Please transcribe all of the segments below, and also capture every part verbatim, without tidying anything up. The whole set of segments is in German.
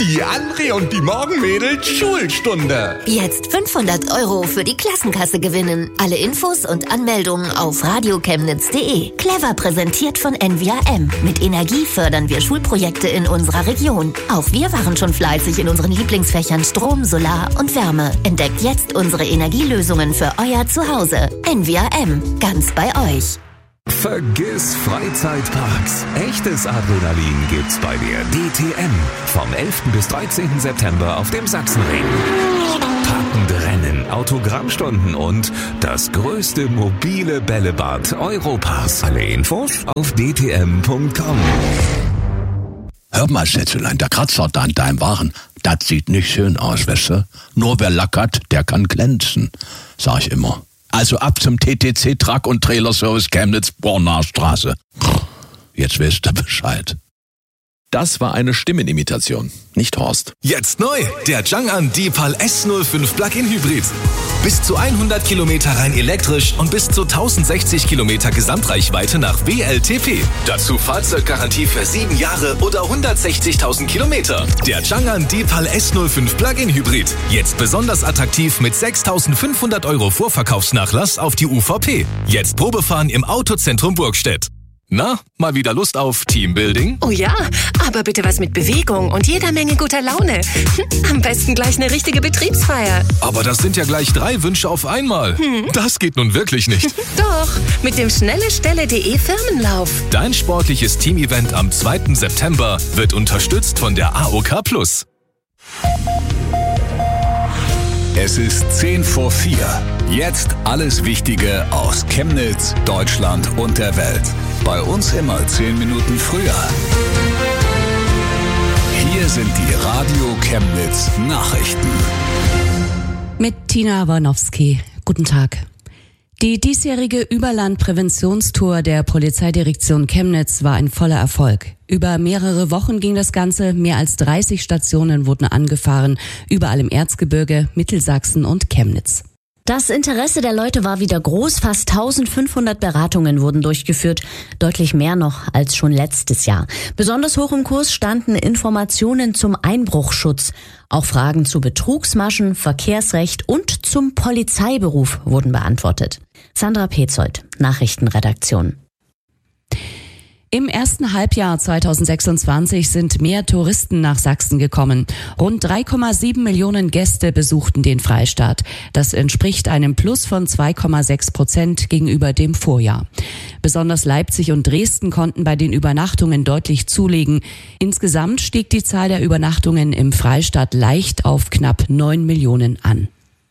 Die André und die Morgenmädels Schulstunde. Jetzt fünfhundert Euro für die Klassenkasse gewinnen. Alle Infos und Anmeldungen auf radiochemnitz punkt de. Clever präsentiert von N V R M. Mit Energie fördern wir Schulprojekte in unserer Region. Auch wir waren schon fleißig in unseren Lieblingsfächern Strom, Solar und Wärme. Entdeckt jetzt unsere Energielösungen für euer Zuhause. N V R M. Ganz bei euch. Vergiss Freizeitparks. Echtes Adrenalin gibt's bei der D T M. Vom elften bis dreizehnten September auf dem Sachsenring. Packende Rennen, Autogrammstunden und das größte mobile Bällebad Europas. Alle Infos auf d t m punkt com. Hör mal, Schätzelein, der Kratzer da an deinem Waren, das sieht nicht schön aus, weißt du? Nur wer lackert, der kann glänzen, sag ich immer. Also ab zum T T C Truck und Trailer Service Chemnitz, Bornaer Straße. Jetzt weißt du Bescheid. Das war eine Stimmenimitation, nicht Horst. Jetzt neu, der Chang'an D-Pal S null fünf Plug-in Hybrid. Bis zu hundert Kilometer rein elektrisch und bis zu tausendsechzig Kilometer Gesamtreichweite nach W L T P. Dazu Fahrzeuggarantie für sieben Jahre oder hundertsechzigtausend Kilometer. Der Chang'an D-Pal S null fünf Plug-in Hybrid. Jetzt besonders attraktiv mit sechstausendfünfhundert Euro Vorverkaufsnachlass auf die U V P. Jetzt Probefahren im Autozentrum Burgstedt. Na, mal wieder Lust auf Teambuilding? Oh ja, aber bitte was mit Bewegung und jeder Menge guter Laune. Am besten gleich eine richtige Betriebsfeier. Aber das sind ja gleich drei Wünsche auf einmal. Hm. Das geht nun wirklich nicht. Doch, mit dem schnellestelle.de Firmenlauf. Dein sportliches Teamevent am zweiten September wird unterstützt von der A O K Plus. Es ist zehn vor vier. Jetzt alles Wichtige aus Chemnitz, Deutschland und der Welt. Bei uns immer zehn Minuten früher. Hier sind die Radio Chemnitz Nachrichten. Mit Tina Warnowski. Guten Tag. Die diesjährige Überland-Präventionstour der Polizeidirektion Chemnitz war ein voller Erfolg. Über mehrere Wochen ging das Ganze, mehr als dreißig Stationen wurden angefahren, überall im Erzgebirge, Mittelsachsen und Chemnitz. Das Interesse der Leute war wieder groß, fast eintausendfünfhundert Beratungen wurden durchgeführt, deutlich mehr noch als schon letztes Jahr. Besonders hoch im Kurs standen Informationen zum Einbruchschutz. Auch Fragen zu Betrugsmaschen, Verkehrsrecht und zum Polizeiberuf wurden beantwortet. Sandra Petzold, Nachrichtenredaktion. Im ersten Halbjahr zweitausendsechsundzwanzig sind mehr Touristen nach Sachsen gekommen. Rund drei Komma sieben Millionen Gäste besuchten den Freistaat. Das entspricht einem Plus von zwei Komma sechs Prozent gegenüber dem Vorjahr. Besonders Leipzig und Dresden konnten bei den Übernachtungen deutlich zulegen. Insgesamt stieg die Zahl der Übernachtungen im Freistaat leicht auf knapp neun Millionen an.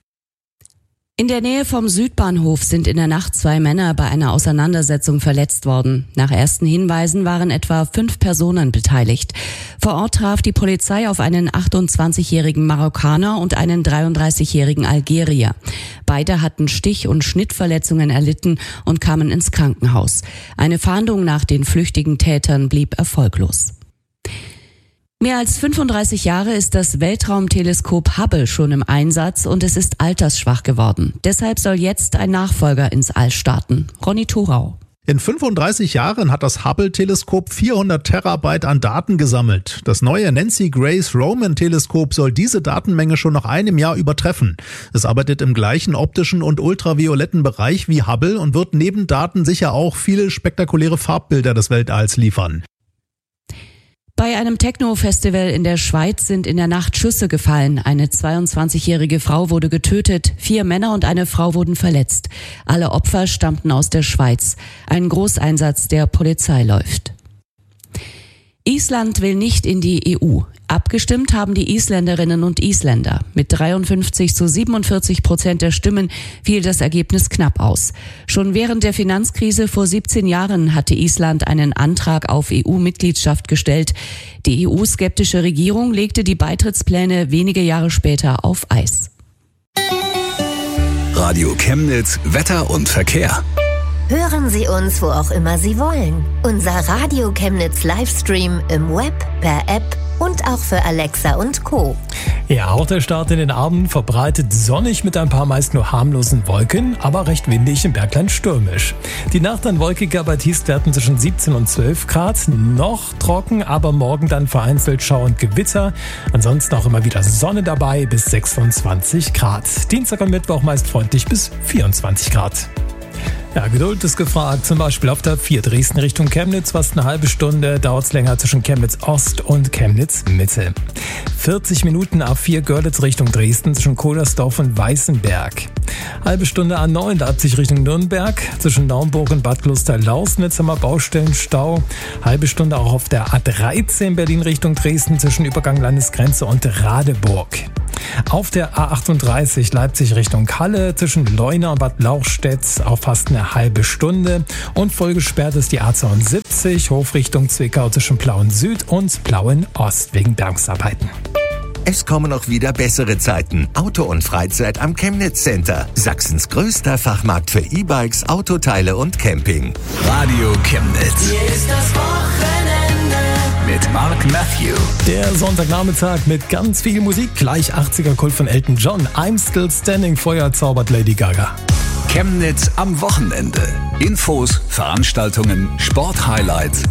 In der Nähe vom Südbahnhof sind in der Nacht zwei Männer bei einer Auseinandersetzung verletzt worden. Nach ersten Hinweisen waren etwa fünf Personen beteiligt. Vor Ort traf die Polizei auf einen achtundzwanzigjährigen Marokkaner und einen dreiunddreißigjährigen Algerier. Beide hatten Stich- und Schnittverletzungen erlitten und kamen ins Krankenhaus. Eine Fahndung nach den flüchtigen Tätern blieb erfolglos. Mehr als fünfunddreißig Jahre ist das Weltraumteleskop Hubble schon im Einsatz und es ist altersschwach geworden. Deshalb soll jetzt ein Nachfolger ins All starten. Ronny Thorau. In fünfunddreißig Jahren hat das Hubble-Teleskop vierhundert Terabyte an Daten gesammelt. Das neue Nancy Grace Roman-Teleskop soll diese Datenmenge schon nach einem Jahr übertreffen. Es arbeitet im gleichen optischen und ultravioletten Bereich wie Hubble und wird neben Daten sicher auch viele spektakuläre Farbbilder des Weltalls liefern. Bei einem Techno-Festival in der Schweiz sind in der Nacht Schüsse gefallen. Eine zweiundzwanzigjährige Frau wurde getötet, vier Männer und eine Frau wurden verletzt. Alle Opfer stammten aus der Schweiz. Ein Großeinsatz der Polizei läuft. Island will nicht in die E U. Abgestimmt haben die Isländerinnen und Isländer. Mit dreiundfünfzig zu siebenundvierzig Prozent der Stimmen fiel das Ergebnis knapp aus. Schon während der Finanzkrise vor siebzehn Jahren hatte Island einen Antrag auf E U-Mitgliedschaft gestellt. Die E U-skeptische Regierung legte die Beitrittspläne wenige Jahre später auf Eis. Radio Chemnitz, Wetter und Verkehr. Hören Sie uns, wo auch immer Sie wollen. Unser Radio Chemnitz Livestream im Web, per App und auch für Alexa und Co. Ja, auch der Start in den Abend verbreitet sonnig mit ein paar meist nur harmlosen Wolken, aber recht windig, im Bergland stürmisch. Die Nacht dann wolkiger bei Tiefstwerten zwischen siebzehn und zwölf Grad, noch trocken, aber morgen dann vereinzelt Schau und Gewitter. Ansonsten auch immer wieder Sonne dabei bis sechsundzwanzig Grad. Dienstag und Mittwoch meist freundlich bis vierundzwanzig Grad. Ja, Geduld ist gefragt, zum Beispiel auf der vier Dresden Richtung Chemnitz, fast eine halbe Stunde dauert es länger zwischen Chemnitz Ost und Chemnitz Mitte. vierzig Minuten A vier Görlitz Richtung Dresden zwischen Kohlersdorf und Weißenberg. Halbe Stunde A neun Leipzig Richtung Nürnberg, zwischen Naumburg und Bad Kloster-Lausnitz haben wir Baustellenstau. Halbe Stunde auch auf der A dreizehn Berlin Richtung Dresden zwischen Übergang Landesgrenze und Radeburg. Auf der A achtunddreißig Leipzig Richtung Halle zwischen Leuna und Bad Lauchstädt auch fast eine halbe Stunde. Und voll gesperrt ist die A zweiundsiebzig Hof Richtung Zwickau zwischen Plauen Süd und Plauen Ost wegen Bergungsarbeiten. Es kommen auch wieder bessere Zeiten. Auto und Freizeit am Chemnitz Center. Sachsens größter Fachmarkt für E-Bikes, Autoteile und Camping. Radio Chemnitz. Hier ist das Wochenende mit Mark Matthew. Der Sonntagnachmittag mit ganz viel Musik. Gleich achtziger Kult von Elton John. I'm Still Standing, Feuer zaubert Lady Gaga. Chemnitz am Wochenende. Infos, Veranstaltungen, Sporthighlights